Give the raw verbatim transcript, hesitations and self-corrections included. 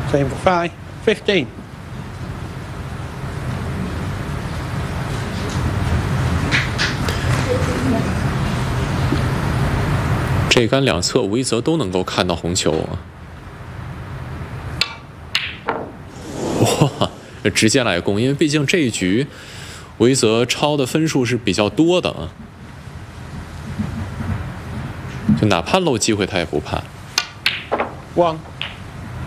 Same for five. Fifteen. 这杆两侧维泽都能够看到红球啊！哇，直接来攻，因为毕竟这一局维泽超的分数是比较多的啊，就哪怕漏机会他也不怕。 One.